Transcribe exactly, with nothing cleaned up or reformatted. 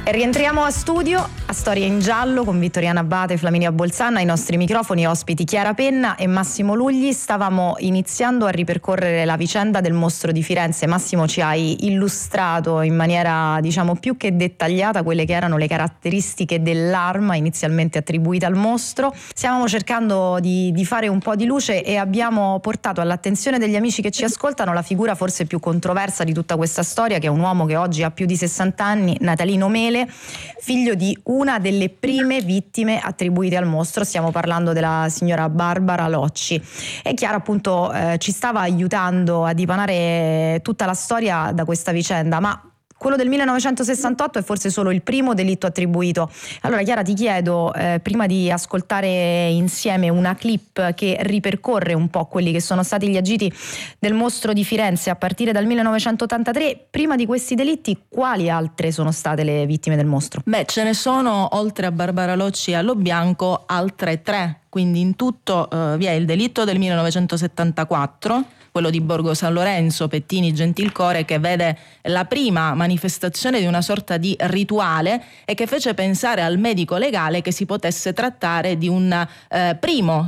E rientriamo a studio, a Storia in Giallo, con Vittoriana Abate e Flaminia Bolzano. Ai nostri microfoni ospiti Chiara Penna e Massimo Lugli. Stavamo iniziando a ripercorrere la vicenda del mostro di Firenze. Massimo, ci hai illustrato in maniera, diciamo, più che dettagliata quelle che erano le caratteristiche dell'arma inizialmente attribuita al mostro. Stavamo cercando di, di fare un po' di luce e abbiamo portato all'attenzione degli amici che ci ascoltano la figura forse più controversa di tutta questa storia, che è un uomo che oggi ha più di sessanta anni, Natalino Mele, figlio di una delle prime vittime attribuite al mostro. Stiamo parlando della signora Barbara Locci. E Chiara appunto eh, ci stava aiutando a dipanare tutta la storia da questa vicenda, ma quello del millenovecentosessantotto è forse solo il primo delitto attribuito. Allora Chiara, ti chiedo, eh, prima di ascoltare insieme una clip che ripercorre un po' quelli che sono stati gli agiti del mostro di Firenze a partire dal millenovecentottantatré, prima di questi delitti quali altre sono state le vittime del mostro? Beh, ce ne sono, oltre a Barbara Locci e a Lobianco, altre tre. Quindi in tutto eh, vi è il delitto del millenovecentosettantaquattro, quello di Borgo San Lorenzo, Pettini, Gentilcore, che vede la prima manifestazione di una sorta di rituale e che fece pensare al medico legale che si potesse trattare di un eh, primo